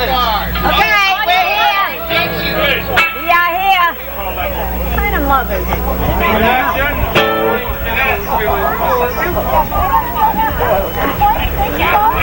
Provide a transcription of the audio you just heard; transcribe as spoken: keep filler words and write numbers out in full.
Okay, we're here. We are here. What kind of mothers? I don't know.